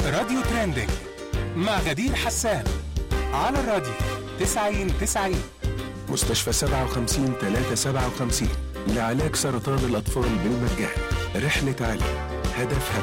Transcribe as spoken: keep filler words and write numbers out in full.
راديو ترندنج مع غدير حسان على الراديو تسعين تسعين. مستشفى سبعة وخمسين ثلاثة سبعة وخمسين لعلاج سرطان الأطفال بالمجان. رحلة علم هدفها